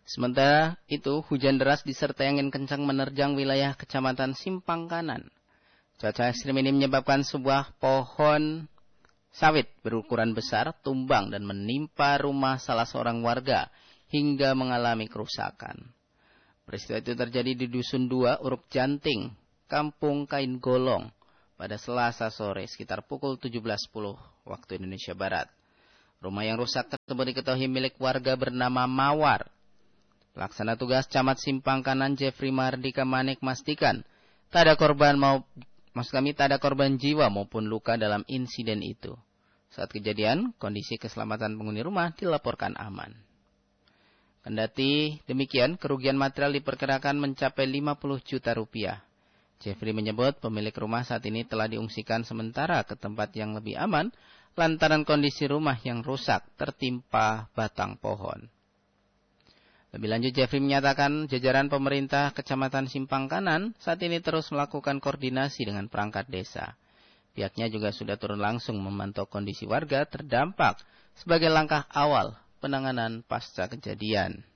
Sementara itu, hujan deras disertai angin kencang menerjang wilayah Kecamatan Simpang Kanan. Cuaca ekstrim ini menyebabkan sebuah pohon sawit berukuran besar tumbang dan menimpa rumah salah seorang warga hingga mengalami kerusakan. Peristiwa itu terjadi di Dusun 2, Uruk Janting, Kampung Kain Golong, pada Selasa sore sekitar pukul 17.10 waktu Indonesia Barat. Rumah yang rusak tersebut diketahui milik warga bernama Mawar. Pelaksana tugas Camat Simpang Kanan Jeffrey Mardika Manik memastikan tak ada korban jiwa maupun luka dalam insiden itu. Saat kejadian, kondisi keselamatan penghuni rumah dilaporkan aman. Kendati demikian, kerugian material diperkirakan mencapai 50 juta rupiah. Jeffrey menyebut pemilik rumah saat ini telah diungsikan sementara ke tempat yang lebih aman lantaran kondisi rumah yang rusak tertimpa batang pohon. Lebih lanjut, Jeffrey menyatakan jajaran pemerintah Kecamatan Simpang Kanan saat ini terus melakukan koordinasi dengan perangkat desa. Pihaknya juga sudah turun langsung memantau kondisi warga terdampak sebagai langkah awal penanganan pasca kejadian.